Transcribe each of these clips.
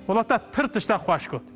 وڵاتە پر تشتا خوش کت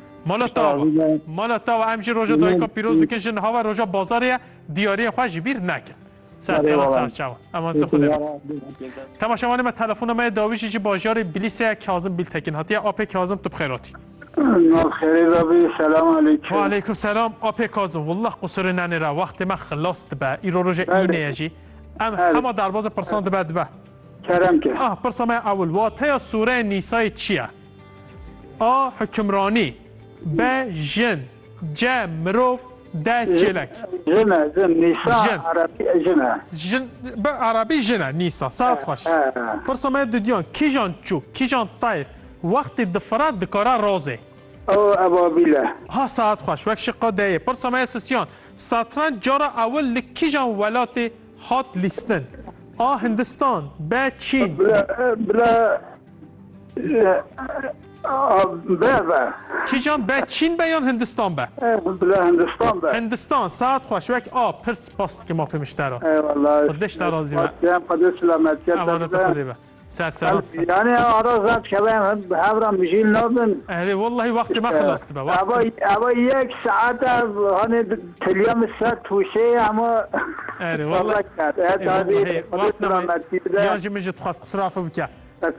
مالا تاوە ئەم ژی ڕۆژە دایکە پیرۆز دکە ژن هاوە ڕۆژە بازاریە دیارەیە خوۆشی بیر ناکرد سەرچاوە ئەمان تەماشاوانێ مە تەلەفۆنەمە داویشی باژارێ بیلیسەیە کازم بیلتەکین هاتیە ئاپێ کازم تو بخێراتی خير ربي السلام عليكم. وعليكم السلام أبي كاظم والله قصر نانيرا وقت ما خلصت بقى إيرو رجع إينيجي أما دارباز برسان بعد بقى كرم كه برسان أول واتيا سورة نساء تشيا حكمراني بجن جا مروف دا تشلك جن نساء عربي جن عربي جن نساء ساعت خوش برسان ديان كيجان تشو كيجان طاير وقت الدفرات دكارا رازه او ابابيله ها ساعت خوش وقت شقا دايه برسا سسيان ساتران جارا اول لكيجان ولاتي هات لستن هندستان با چین بلا با کیجان با چین با یا هندستان با بلا هندستان با هندستان ساعت خوش وقت پرس پاست که ما پیمشترا ای والله خودش ترازی با خود سلامتی امانت خودی با سرسراس يعني أرازات كمان هبرم بيجي نابن والله وقت ما خلصت بقى أبا يك ساعات هني تليام الساعة توشي أما والله هذه وقتنا ياجي مجد خاص صرافة بكا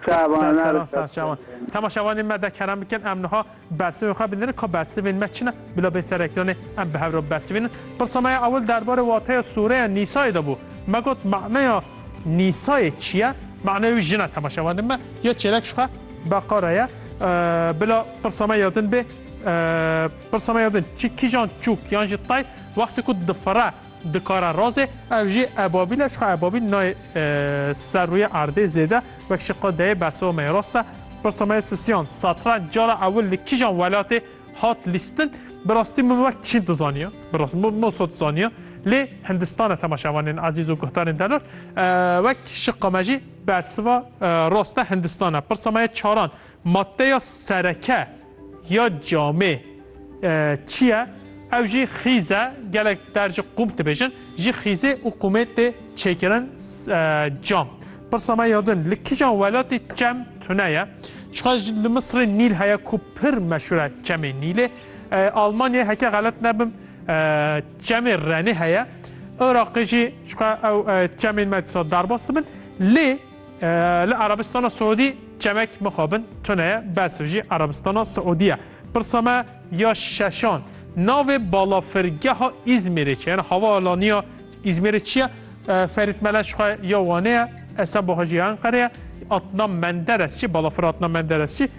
سرسران تماشاوان ماده کرم بکن امنها برسی میخواه بینن که برسی بین مچنه بلا به سرکلانه ام به هر برسی بینن برسامه اول درباره واقعه سوره نیسای دابو ما گفت معنی نیسای چیه معنوی جنه تماشاوان ما یا چلک شخه بقاره بلا برسامه یادن به برسامه یادن چی کیجان چوک یانجی طای وقتی که دفره دکار رازه اوجی ابابیلش خو ابابیل نای سروی ارده زده و شقا ده بسو میراسته برسامه سسیان ساتران جارا اول لکیجان ولات هات لیستن براستی من وقت چین دزانیا براست مو صد زانیا لی هندستان تماشاوانین عزیز و گهتارین دلار وقت شقا مجی برسوا راسته هندستانه برسامه چاران ماده یا سرکه یا جامعه چیه او جی خیزه گلک درجه قوم تبیشن جی خیزه و قومت چکرن جام برسامه یادن لکی جان ولاتی جم تونایه چخواج لمصر نیل هیا کو پر مشهوره جم نیله آلمانیا هکه غلط نبم جم رنی هیا عراقی جی چخواه او جم المدرسات درباست من لی عربستان سعودی جمک مخابن تونایه بس جی عربستان سعودیه برسامه یا ششان ناو بالافرگه ها ازمیره چیه یعنی حوالانیا ازمیره چیه فرید ملش خواه یا وانه اصلا با حاجی انقره اتنا مندرس چی بالافر اتنا مندرس چی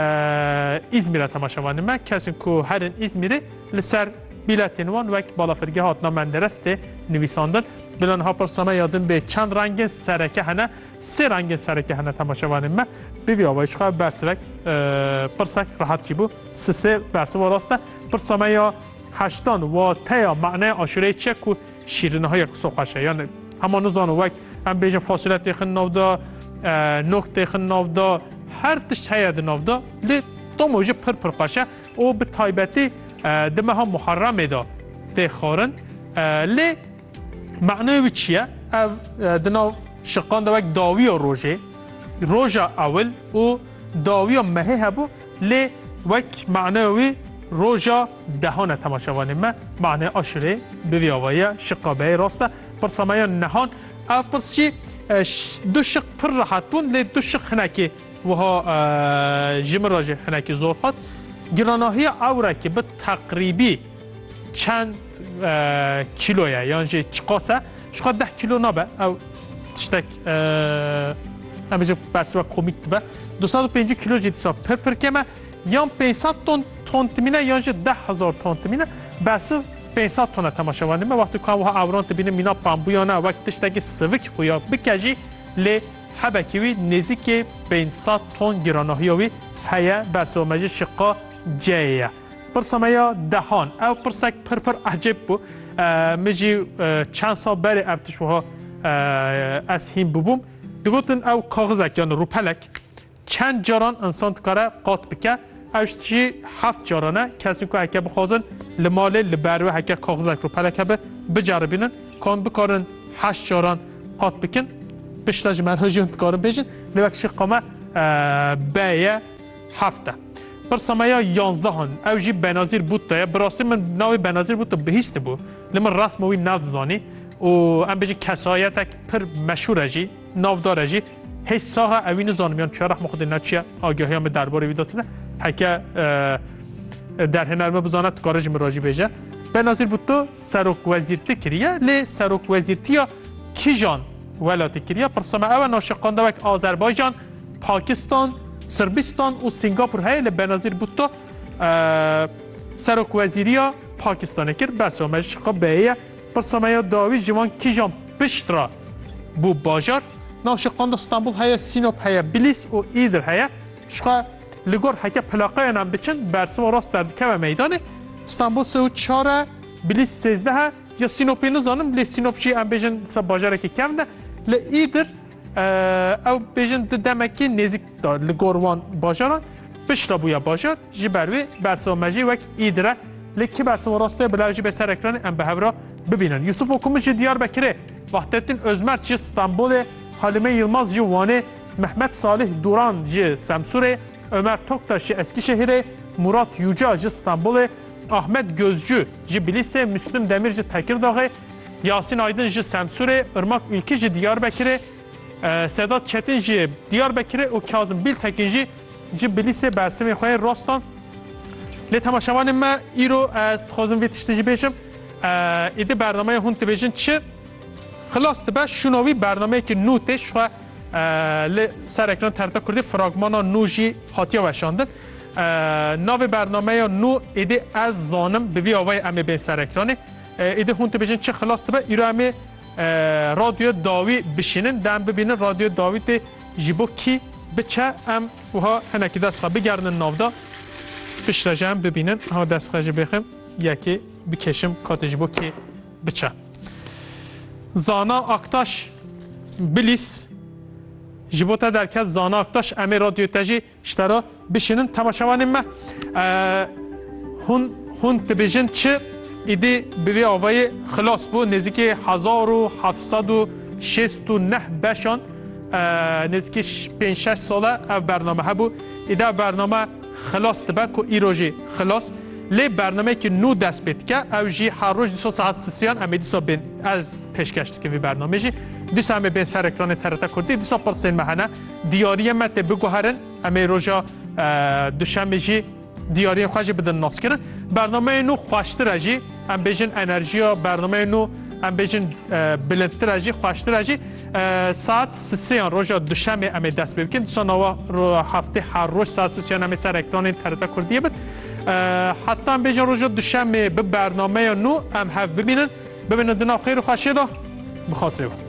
ازمیره تماشاوانه من کسی که هر ازمیره لسر بیلتین وان وقت بالافرگه ها اتنا مندرس ته نویساندن بلان ها پرسامه یادن به چند رنگ سرکه هنه 3 رنگ سرکه هنه تماشاوانه من ببی آوایش خواه برسلک پرسک راحت چی بو 3 برسه واراسته برسامه یا 8 و تیا معنی آشوره چک و شیرینه های سخوشه یعنی همان نزانو وقت هم بیجن فاصله تیخن نودا نوک تیخن نودا هر تشت هید نودا لی دو موجه پر خوشه و به تایبتی دمه ها محرم دا تیخارن لی معنی چیه؟ دنو شقان دا وقت داوی و روژه اول و داوی و مهی هبو لی وقت معنی روژا دهان تماشاوانه ما معنی آشوره بوی آوایه شقابه راسته برسامه نهان او پرسی 2 شق پر راحت بون لی 2 شق خنکی وها جمراج خنکی زور خود گراناهی اوره که به تقریبی چند کیلویه یعنی چقاسه شقا 10 کیلو نابه او تشتک همیشه برسوه کمیک تبه 250 کیلو جدیسا پر کمه یان 500 تون تمینه یا 10,000 تون تمینه بس 500 تون تماشاوانه ما وقتی که ها اوران تبینه مینا پامبویانه وقتش تاگه سوک خویا بکجی لی حبکیوی نزدیک 500 تون گراناهیوی هیا بس و مجی شقا جایه برسامه یا دهان او پرسک پر عجب بو مجی چند سال بری افتشوها از هیم ببوم بگوتن او کاغذک یعنی روپلک چند جاران انسان کاره قاط بکه اوشتی 7 جارانه کسی که هکه بخوازن لماله لبروه هکه کاغذک رو پلکه بجربینن کان بکارن 8 جاران قاط بکن بشتاج منهاجی انتکارن بیجن لوکشی قامه بایه هفته برسامایا 11 هن او جی بنازیر بود تا براستی من ناوی بنازیر بود تا بهیست بود لمن راست موی ناو زانی و ام بجی کسایتک پر مشهور جی ناودار جی هی ساها اوین زانمیان چرا مخد نچیا آگاهی هم درباره ویداتونه حکه در هنرمه بزانت کارج مراجع بجه بنازیر بود تو سروک وزیرتی کریه لی سروک وزیرتیا کی جان ولاتی کریه برسامه او ناشقان دوک آذربایجان پاکستان سربستان و سنگاپور هایی لبنازیر بود تو سرک وزیریا پاکستان کرد بس و مجشقا بهیه برسامه داوی جوان کی جان پشترا بو باجار ناشقان استانبول هایی سینوپ هایی بلیس و ایدر هایی شقا لگور حکه پلاقه نام بچن برسم و راست دردکه و میدانه استانبول 3 و 4 بلیس 13 یا سینوپی نزانم لی سینوپ چی ام بیجن باجاره که کم نه لی ایدر او بیجن دمکی نزیک داد لگوروان باجاران پشتا بویا باجار جی بروی برسامجی وک ایدره لیکی برسام راسته بلاوجی به سر اکران ام به هورا ببینن یوسف حکومت دیار بکره وقتتین özmer جی استانبول حالمه یلماز جی وانه محمد صالح دوران جی سمسور Ömer Toktaş Eskişehir'e, Murat Yüce İstanbul'e, Ahmet Gözcü Bilis'e, Müslüm Demirci Tekirdağ'e, Yasin Aydın Semsur'e, Irmak Ülkeci Diyarbakır'e, Sedat Çetin Diyarbakır'e, o Kazım Biltekin Bilis'e, Bersim'e Khoy Rostan. Le tamaşavanım me İro az xwazim vetiştici beşim. İdi bernameye hun tibejin çi خلاص تبا شنوی برنامه که نوتش و سر اکران ترتا کردی فراگمانا نوجی هاتیا وشاندن ناو برنامه نو ایده از زانم بوی آوای امی بین سر اکرانه ایده هون تبجن چه خلاص تبا ایرو امی رادیو داوی بشینن دم ببینن رادیو داوی تی جیبو کی بچه ام وها هنکی دست خواه بگردن ناودا بشتاجه هم ببینن ها دست خواه بخیم یکی بکشم کات جیبو کی بچه زانا اکتاش بلیس جبوتا درکت زانا اکتاش امی رادیو تجی اشترا بشینن تماشاوانیم ما هون تبیجن چه ایدی بیوی آوای خلاص بو نزدیک 1769 بشان نزدیک 5-6 ساله او برنامه ها بو ایده برنامه خلاص تبا که ایروژی خلاص لی برنامه که نو دست بید که او جی هر روز 2 ساعت سیان امی دیسا بین از پیشکشت که وی برنامه جی دیسا امی بین سر اکران ترتا کردی دیسا پرسین مهنه دیاری مت بگوهرن امی روژا دوشنبه جی دیاری خواهی بدن ناس کرن برنامه نو خواشتر جی ام بیجن انرژیا برنامه نو ام بیجن بلندتر جی خواشتر جی ساعت 3 روژا دوشنبه امی دست بکن دیسا نوا هفته هر روز ساعت 3 امی سر اکران ترتا کردی بود حتی هم بیجن روژا دوشنبه به برنامه نو هم هف ببینن دنا خیر و خوشی دا بخاطره